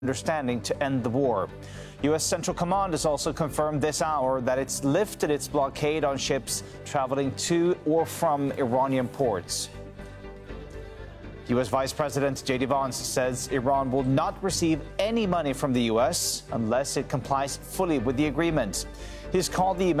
understanding to end the war. U.S. Central Command has also confirmed this hour that it's lifted its blockade on ships traveling to or from Iranian ports. U.S. Vice President J.D. Vance says Iran will not receive any money from the U.S. unless it complies fully with the agreement. He's called the